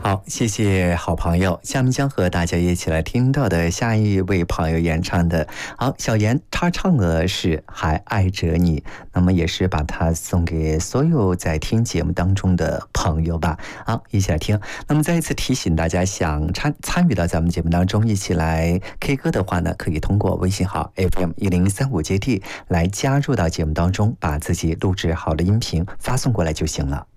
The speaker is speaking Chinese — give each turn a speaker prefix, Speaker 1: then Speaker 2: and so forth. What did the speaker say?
Speaker 1: 好，谢谢好朋友。下面将和大家一起来听到的下一位朋友演唱的，好，小妍她唱的是还爱着你，那么也是把它送给所有在听节目当中的朋友吧。好，一起来听。那么再一次提醒大家，想参与到咱们节目当中一起来 K 歌的话呢，可以通过微信号 FM1035JT 来加入到节目当中，把自己录制好的音频发送过来就行了。